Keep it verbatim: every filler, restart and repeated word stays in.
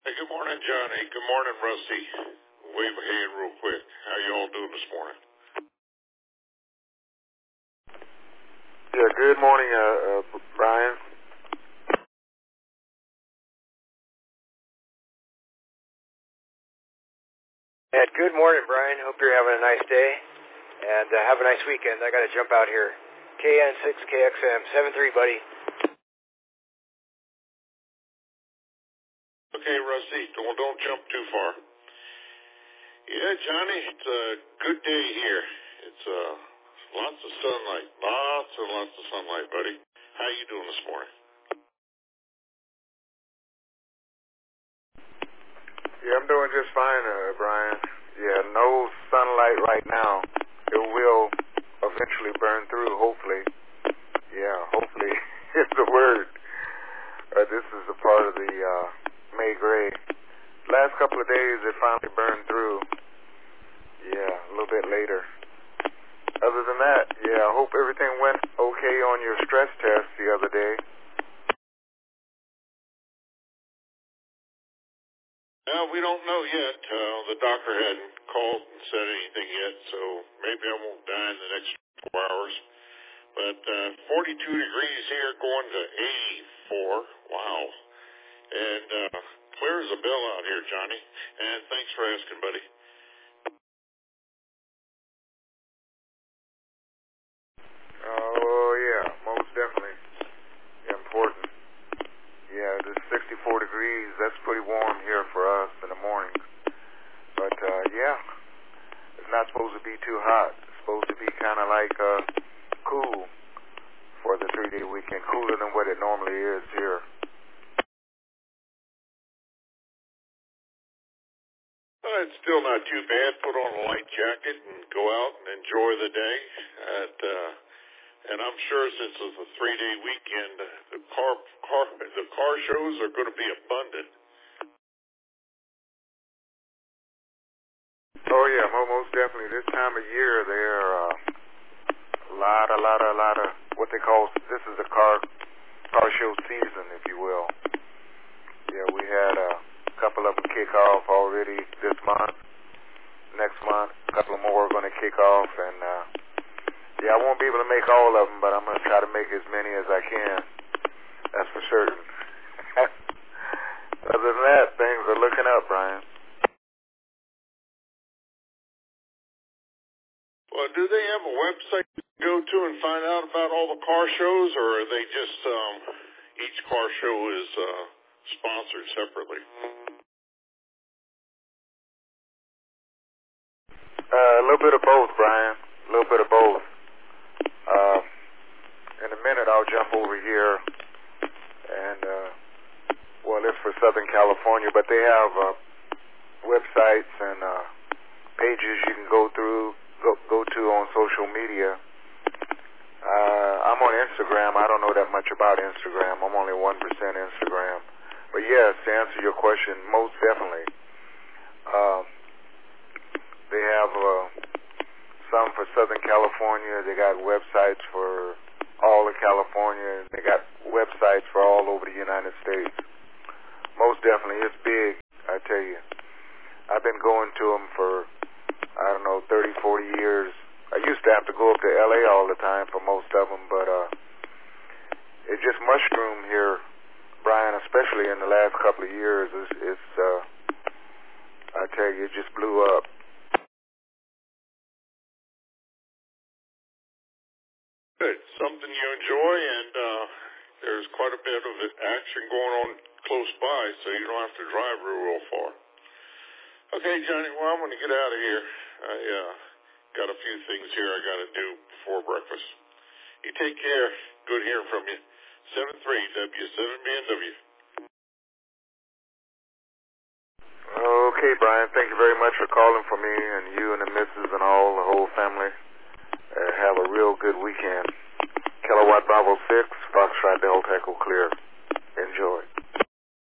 Hey, good morning, Johnny. Good morning, Rusty. Wave ahead real quick. How you all doing this morning? Yeah, good morning, uh, uh, Brian. Ed, good morning, Brian. Hope you're having a nice day, and uh, have a nice weekend. I got to jump out here. K N six K X M, seven three, buddy. Okay, Rusty, don't, don't jump too far. Yeah, Johnny, it's a good day here. It's uh, lots of sunlight. Lots and lots of sunlight, buddy. How you doing this morning? Yeah, I'm doing just fine, uh, Brian. Yeah, no sunlight right now. It will eventually burn through, hopefully. Yeah, hopefully is the word. Uh, this is a part of the uh, May gray. Last couple of days, it finally burned through. Yeah, a little bit later. Other than that, yeah, I hope everything went okay on your stress test the other day. Well, we don't know yet. Uh, the doctor hadn't called and said anything yet, so maybe I won't die in the next four hours. But uh, forty-two degrees here, going to eighty-four. Wow. And uh, clear as a bell out here, Johnny. And thanks for asking, buddy. Oh, yeah, most definitely. Important. Yeah, this sixty-four degrees, that's pretty warm here for us in the morning. But, uh, yeah, it's not supposed to be too hot. It's supposed to be kind of like uh, cool for the three-day weekend, cooler than what it normally is here. Well, it's still not too bad. Put on a light jacket and go out and enjoy the day. At, uh, and I'm sure since it's a three-day weekend, the car, car the car shows are going to be abundant. Oh, yeah, most definitely. This time of year, there are uh, a lot, a lot, a lot of what they call, this is a car car show season, if you will. Yeah, we had a couple of them kick off already this month. Next month, a couple more are going to kick off. And, uh, yeah, I won't be able to make all of them, but I'm going to try to make as many as I can. That's for certain. Other than that, things are looking up, Brian. Well, do they have a website to go to and find out about all the car shows, or are they just, um, each car show is uh, sponsored separately? Uh, a little bit of both, Brian. A little bit of both. Uh, in a minute, I'll jump over here, and, uh, well, it's for Southern California, but they have uh, websites and uh, pages you can go through, go, go to on social media. Uh, I'm on Instagram. I don't know that much about Instagram. I'm only one percent Instagram. But yes, to answer your question, most definitely. Uh, they have uh, some for Southern California. They got websites for all of California. They got websites for all over the United States. Most definitely. It's big, I tell you. I've been going to them for, I don't know, thirty, forty years. I used to have to go up to L A all the time for most of them, but uh, it just mushroomed here, Brian, especially in the last couple of years. It's, it's uh, I tell you, it just blew up. Good. Something you enjoy, and uh, there's quite a bit of action going on close by, so you don't have to drive real, real far. Okay, Johnny, well, I'm going to get out of here. I uh, got a few things here I got to do before breakfast. You take care. Good hearing from you. seven three W seven B N W. Okay, Brian, thank you very much for calling for me, and you and the missus and all, the whole family. Uh, have a real good weekend. Kilowatt Bravo six, Foxtrot Delta Echo Clear. Enjoy.